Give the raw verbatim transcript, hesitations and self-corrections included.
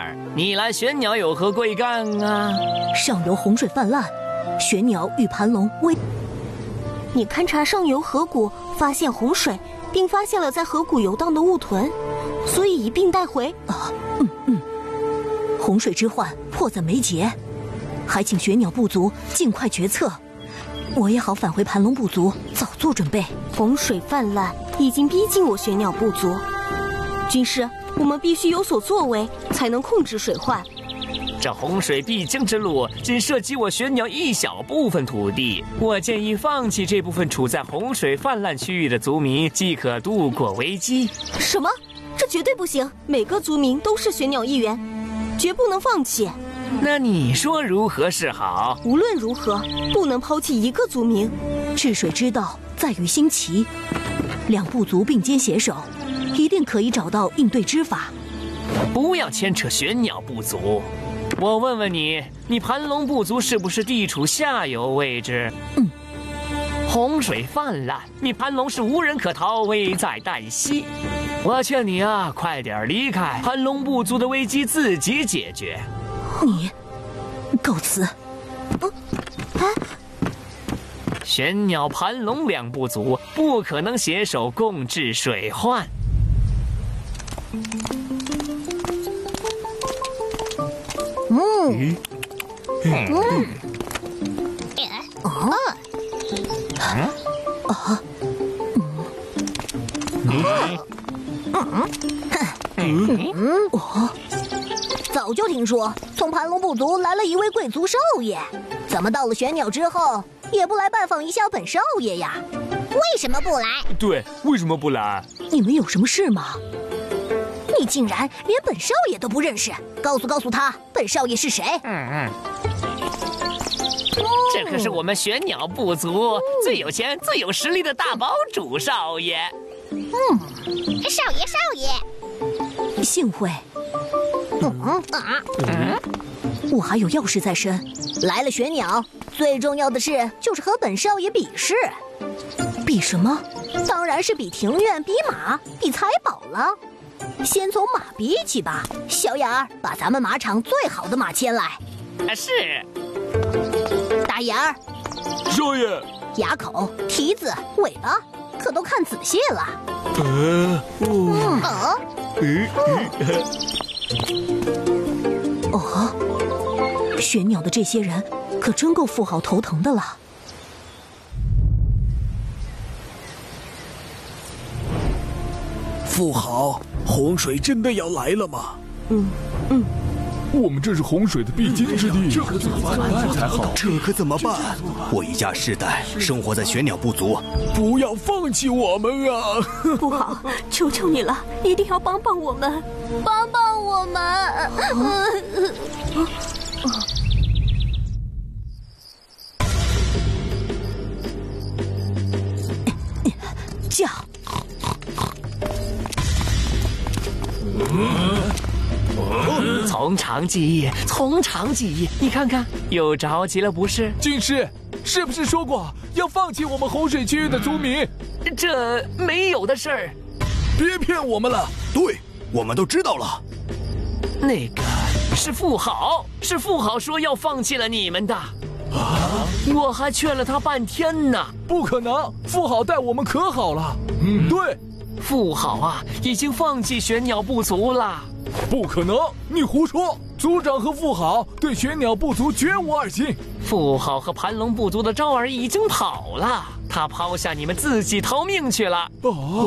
儿，你来玄鸟有何贵干啊？ 上游洪水泛滥，玄鸟与盘龙危。 你勘察上游河谷，发现洪水，并发现了在河谷游荡的雾豚，所以一并带回。 啊，嗯嗯。洪水之患迫在眉睫，还请玄鸟部族尽快决策，我也好返回盘龙部族，早做准备。 洪水泛滥已经逼近我玄鸟部族，军师，我们必须有所作为，才能控制水患。 这洪水必经之路仅涉及我玄鸟一小部分土地，我建议放弃这部分处在洪水泛滥区域的族民，即可度过危机。 什么？这绝对不行！每个族民都是玄鸟一员，绝不能放弃。 那你说如何是好？ 无论如何，不能抛弃一个族民。 治水之道在于心齐，两部族并肩携手，一定可以找到应对之法。 不要牵扯玄鸟部族。我问问你，你盘龙部族是不是地处下游位置？ 嗯。 洪水泛滥，你盘龙是无人可逃，危在旦夕。我劝你啊，快点离开，盘龙部族的危机自己解决。 你，告辞。 嗯，啊。 玄鸟、盘龙两部族不可能携手共治水患。 嗯嗯嗯啊啊嗯嗯嗯哦，早就听说从盘龙部族来了一位贵族少爷，怎么到了玄鸟之后也不来拜访一下本少爷呀？ 为什么不来？ 对，为什么不来？ 你们有什么事吗？你竟然连本少爷都不认识，告诉告诉他本少爷是谁。 嗯嗯，这可是我们玄鸟部族最有钱最有实力的大堡主少爷。 嗯， 少爷少爷， 幸会。 嗯啊嗯， 我还有要事在身，来了玄鸟，最重要的事就是和本少爷比试。比什么？当然是比庭院、比马、比财宝了。先从马比起吧，小眼儿，把咱们马场最好的马牵来。 啊，是。 大眼儿， 少爷， 牙口、蹄子、尾巴，可都看仔细了。 呃， 嗯， 哦， 哦，玄鸟的这些人可真够富豪头疼的了。 富豪，洪水真的要来了吗？ 嗯嗯， 我们这是洪水的必经之地，这可怎么办才好？ 这可怎么办？我一家世代生活在玄鸟部族， 不要放弃我们啊！ 不好，求求你了，一定要帮帮我们，帮帮我们！ 叫。 从长计议，从长计议，你看看，又着急了不是？ 军师，是不是说过要放弃我们洪水区域的族民？ 这没有的事儿。 别骗我们了。 对，我们都知道了。 那个是富豪，是富豪说要放弃了你们的。啊！我还劝了他半天呢。 不可能，富豪待我们可好了。嗯，对。 富豪啊，已经放弃玄鸟部族了。 不可能，你胡说！族长和富豪对玄鸟部族绝无二心。 富豪和盘龙部族的招儿已经跑了，他抛下你们自己逃命去了。 哦。